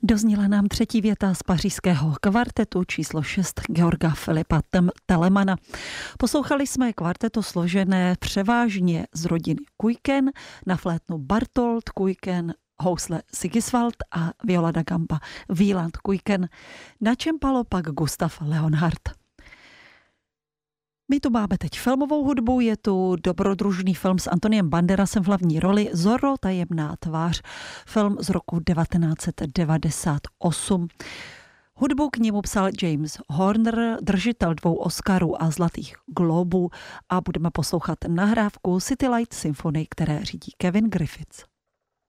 Dozněla nám třetí věta z pařížského kvartetu číslo 6 Georga Filipa Telemana. Poslouchali jsme kvarteto složené převážně z rodiny Kuyken, na flétnu Bartold Kuyken, housle Sigiswald a viola da gamba Wieland Kuyken, na čempalo pak Gustav Leonhardt. My tu máme teď filmovou hudbu, je tu dobrodružný film s Antoniem Banderasem v hlavní roli Zorro, tajemná tvář, film z roku 1998. Hudbu k němu psal James Horner, držitel 2 Oscarů a Zlatých glóbů, a budeme poslouchat nahrávku City Light Symphony, které řídí Kevin Griffiths.